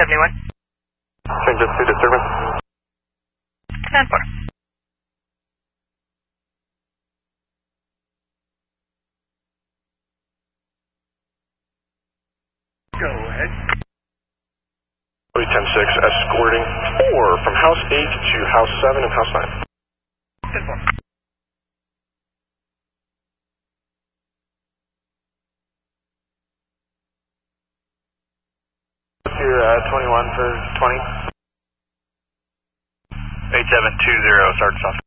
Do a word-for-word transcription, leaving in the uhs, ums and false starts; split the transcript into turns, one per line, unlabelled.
seventy-one.
Changes to disturbance.
ten four.
Go ahead.
ten six, escorting four from house eight to house seven and house nine.
ten four.
Here, uh, twenty-one for twenty.
eight seven two zero, Sergeant Soft.